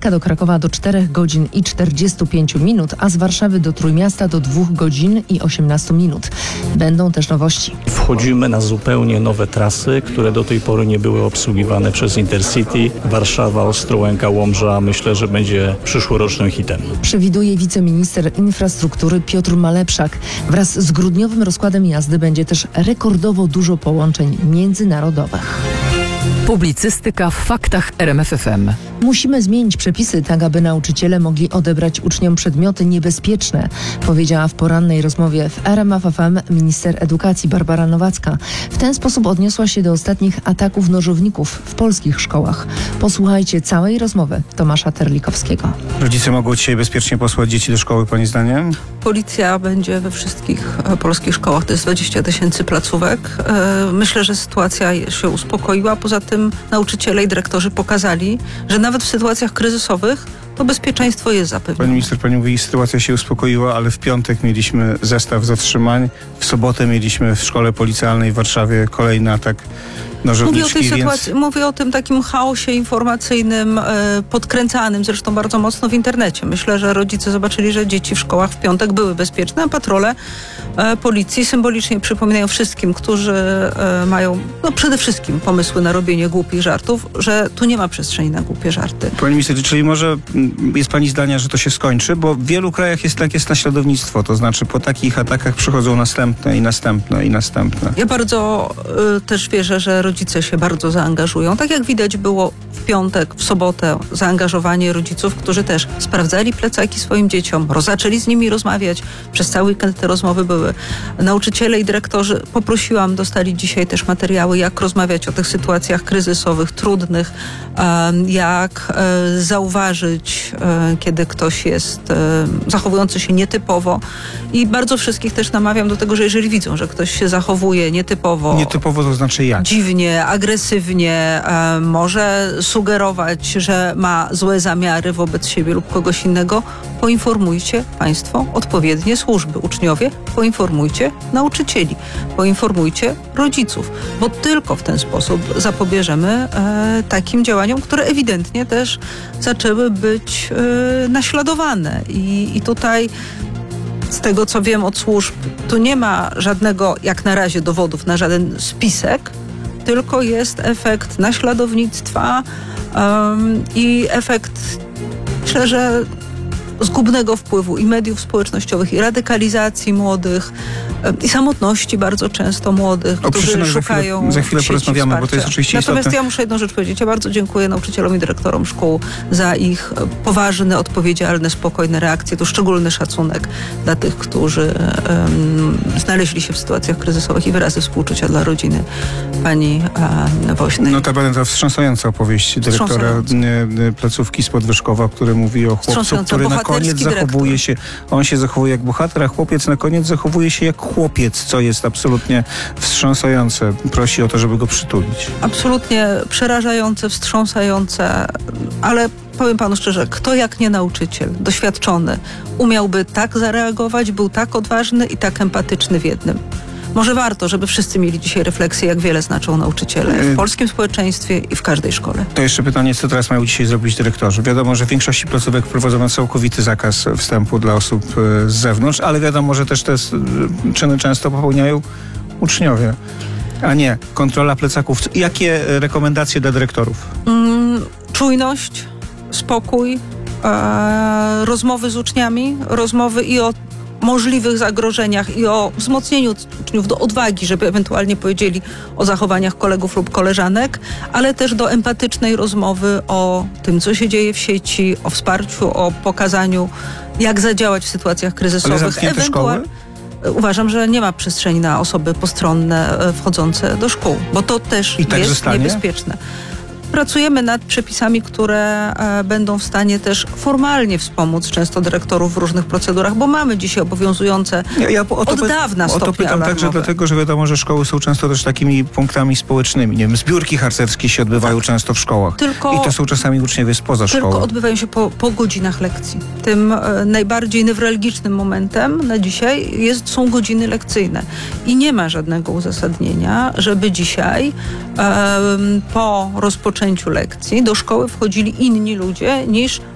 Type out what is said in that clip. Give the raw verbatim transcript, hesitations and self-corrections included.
Gdańska do Krakowa do czterech godzin i czterdziestu pięciu minut, a z Warszawy do Trójmiasta do dwóch godzin i osiemnastu minut. Będą też nowości. Wchodzimy na zupełnie nowe trasy, które do tej pory nie były obsługiwane przez Intercity. Warszawa, Ostrołęka, Łomża. Myślę, że będzie przyszłorocznym hitem. Przewiduje wiceminister infrastruktury Piotr Malepszak. Wraz z grudniowym rozkładem jazdy będzie też rekordowo dużo połączeń międzynarodowych. Publicystyka w faktach R M F F M. Musimy zmienić przepisy tak, aby nauczyciele mogli odebrać uczniom przedmioty niebezpieczne, powiedziała w porannej rozmowie w R M F F M minister edukacji Barbara Nowacka. W ten sposób odniosła się do ostatnich ataków nożowników w polskich szkołach. Posłuchajcie całej rozmowy Tomasza Terlikowskiego. Rodzice mogą dzisiaj bezpiecznie posłać dzieci do szkoły, pani zdaniem? Policja będzie we wszystkich polskich szkołach. To jest dwadzieścia tysięcy placówek. Myślę, że sytuacja się uspokoiła. Poza tym nauczyciele i dyrektorzy pokazali, że nawet w sytuacjach kryzysowych to bezpieczeństwo jest zapewnione. Pani minister, pani mówi, sytuacja się uspokoiła, ale w piątek mieliśmy zestaw zatrzymań. W sobotę mieliśmy w szkole policealnej w Warszawie kolejny atak nożowniczki. Mówię o tej więc... sytuacji, mówię o tym takim chaosie informacyjnym, e, podkręcanym zresztą bardzo mocno w internecie. Myślę, że rodzice zobaczyli, że dzieci w szkołach w piątek były bezpieczne, a patrole e, policji symbolicznie przypominają wszystkim, którzy e, mają no przede wszystkim pomysły na robienie głupich żartów, że tu nie ma przestrzeni na głupie żarty. Pani minister, czyli może jest pani zdania, że to się skończy, bo w wielu krajach jest tak, jest naśladownictwo, to znaczy po takich atakach przychodzą następne i następne i następne. Ja bardzo y, też wierzę, że rodzice się bardzo zaangażują. Tak jak widać było w piątek, w sobotę zaangażowanie rodziców, którzy też sprawdzali plecaki swoim dzieciom, zaczęli z nimi rozmawiać. Przez cały weekend te rozmowy były. Nauczyciele i dyrektorzy, poprosiłam, dostali dzisiaj też materiały, jak rozmawiać o tych sytuacjach kryzysowych, trudnych, y, jak y, zauważyć, y, kiedy ktoś jest y, zachowujący się nietypowo. I bardzo wszystkich też namawiam do tego, że jeżeli widzą, że ktoś się zachowuje nietypowo, Nietypowo to znaczy jak? dziwnie, agresywnie, e, może sugerować, że ma złe zamiary wobec siebie lub kogoś innego, poinformujcie państwo odpowiednie służby. Uczniowie, poinformujcie nauczycieli, poinformujcie rodziców, bo tylko w ten sposób zapobieżemy e, takim działaniom, które ewidentnie też zaczęły być e, naśladowane. I, i tutaj z tego, co wiem od służb, tu nie ma żadnego, jak na razie, dowodów na żaden spisek, tylko jest efekt naśladownictwa um, i efekt, myślę, że zgubnego wpływu i mediów społecznościowych, i radykalizacji młodych, um, i samotności bardzo często młodych, O którzy szukają Za chwilę, za chwilę porozmawiamy, wsparcia. bo to jest oczywiście Natomiast istotne. ja muszę jedną rzecz powiedzieć. Ja bardzo dziękuję nauczycielom i dyrektorom szkół za ich poważne, odpowiedzialne, spokojne reakcje. Tu szczególny szacunek dla tych, którzy um, znaleźli się w sytuacjach kryzysowych i wyrazy współczucia dla rodziny pani um, Woźnej. Notabene to wstrząsająca opowieść dyrektora Wstrząsająca. y, y, placówki z Podwyżkowa, który mówi o chłopcu, Wstrząsająca. który na Bohaterski koniec dyrektor. zachowuje się, on się zachowuje jak bohater, a chłopiec na koniec zachowuje się jak chłopiec, co jest absolutnie wstrząsające. Prosi o to, żeby go przytulić. Absolutnie przerażające, wstrząsające, ale powiem panu szczerze, kto jak nie nauczyciel, doświadczony, umiałby tak zareagować, był tak odważny i tak empatyczny w jednym. Może warto, żeby wszyscy mieli dzisiaj refleksję, jak wiele znaczą nauczyciele w polskim społeczeństwie i w każdej szkole. To jeszcze pytanie, co teraz mają dzisiaj zrobić dyrektorzy? Wiadomo, że w większości placówek wprowadzono całkowity zakaz wstępu dla osób y, z zewnątrz, ale wiadomo, że też te y, czyny często popełniają uczniowie, a nie kontrola plecaków. Jakie rekomendacje dla dyrektorów? Mm, czujność, spokój, e, rozmowy z uczniami, rozmowy i o możliwych zagrożeniach i o wzmocnieniu uczniów do odwagi, żeby ewentualnie powiedzieli o zachowaniach kolegów lub koleżanek, ale też do empatycznej rozmowy o tym, co się dzieje w sieci, o wsparciu, o pokazaniu, jak zadziałać w sytuacjach kryzysowych. Ale zamknięte szkoły? Uważam, że nie ma przestrzeni na osoby postronne wchodzące do szkół, bo to też I tak jest zostanie? niebezpieczne. Pracujemy nad przepisami, które e, będą w stanie też formalnie wspomóc często dyrektorów w różnych procedurach, bo mamy dzisiaj obowiązujące Ja, ja o to od py- dawna O to stopnie pytam także alarmowe. dlatego, że wiadomo, że szkoły są często też takimi punktami społecznymi. Nie wiem, zbiórki harcerskie się odbywają często w szkołach. Tylko- I to są czasami uczniowie spoza Tylko szkoły. odbywają się po, po godzinach lekcji. Tym e, najbardziej newralgicznym momentem na dzisiaj jest, są godziny lekcyjne. I nie ma żadnego uzasadnienia, żeby dzisiaj e, po rozpoczęciu lekcji do szkoły wchodzili inni ludzie niż